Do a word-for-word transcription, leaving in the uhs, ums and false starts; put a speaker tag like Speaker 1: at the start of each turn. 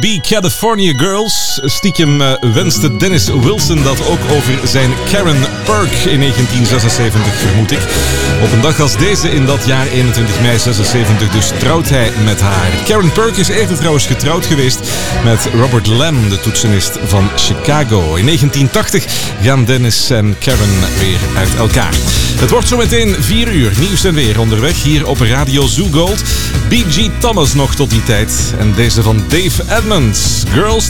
Speaker 1: Be California Girls. Stiekem uh, wenste Dennis Wilson dat ook over zijn Karen Burke in negentien zesenzeventig, vermoed ik. Op een dag als deze, in dat jaar eenentwintig mei zesenzeventig, dus trouwt hij met haar. Karen Burke is eerder trouwens getrouwd geweest met Robert Lamb, de toetsenist van Chicago. In negentien tachtig gaan Dennis en Karen weer uit elkaar. Het wordt zo meteen vier uur, nieuws en weer onderweg hier op Radio Zoo Gold. B G Thomas nog tot die tijd. En deze van Dave Edmunds, Girls